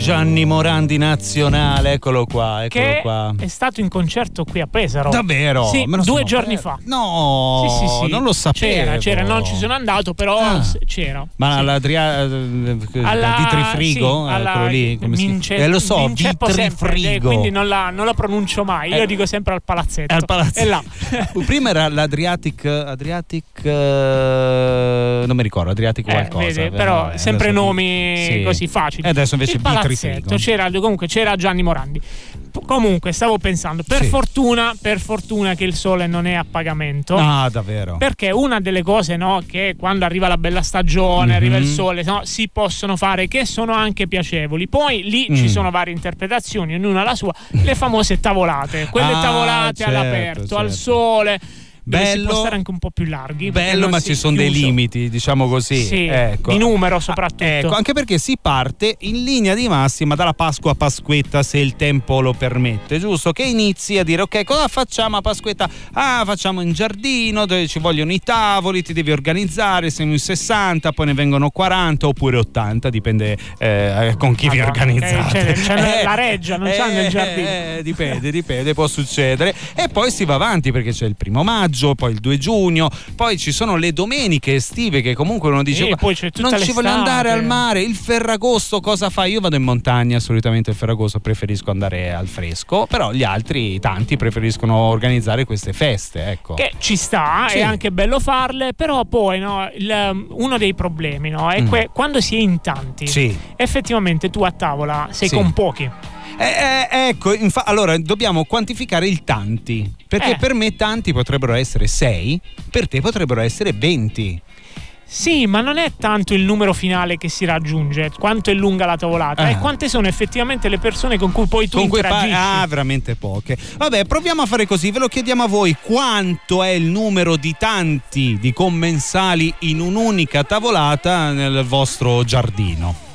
Gianni Morandi nazionale, eccolo qua. Che è stato in concerto qui a Pesaro. Davvero? Sì, 2 giorni fa. No, sì. Non lo sapevo. C'era, non ci sono andato, però c'era. Ma sì. alla Vitrifrigo? Quello lì, come lo so, Vitrifrigo. Quindi non la pronuncio mai. Io dico sempre al palazzetto. Al palazzetto. È là. Prima era l'Adriatic, non mi ricordo, Adriatic qualcosa. Vede, però sempre nomi così facili. E adesso invece il palazzetto, c'era Gianni Morandi. Comunque stavo pensando, per fortuna che il sole non è a pagamento. Ah, davvero? Perché una delle cose, no, che quando arriva la bella stagione, arriva il sole, no, si possono fare, che sono anche piacevoli. Poi lì ci sono varie interpretazioni, ognuna la sua. Le famose tavolate, quelle tavolate all'aperto, al sole. Bello, si può stare anche un po' più larghi. Bello, ma ci sono dei limiti, diciamo così. Sì, ecco. Di numero soprattutto. Ecco, anche perché si parte in linea di massima dalla Pasqua a Pasquetta, se il tempo lo permette, giusto? Che inizi a dire, ok, cosa facciamo a Pasquetta? Facciamo in giardino, dove ci vogliono i tavoli, ti devi organizzare, siamo in 60, poi ne vengono 40 oppure 80, dipende con chi vi organizzate. C'è la reggia, non c'è nel giardino. Dipende, può succedere. E poi si va avanti perché c'è il 1° maggio, poi il 2 giugno, poi ci sono le domeniche estive che comunque uno dice poi c'è tutta non ci voglio andare al mare, il Ferragosto cosa fai? Io vado in montagna, solitamente il Ferragosto preferisco andare al fresco, però gli altri tanti preferiscono organizzare queste feste, ecco. Che ci sta, è anche bello farle, però poi uno dei problemi, no, è quando si è in tanti, effettivamente tu a tavola sei con pochi. Ecco, allora dobbiamo quantificare il tanti, perché per me tanti potrebbero essere 6, per te potrebbero essere 20. Sì, ma non è tanto il numero finale che si raggiunge, quanto è lunga la tavolata, e quante sono effettivamente le persone con cui poi tu interagisci. Veramente poche. Vabbè, proviamo a fare così, ve lo chiediamo a voi, quanto è il numero di tanti di commensali in un'unica tavolata nel vostro giardino?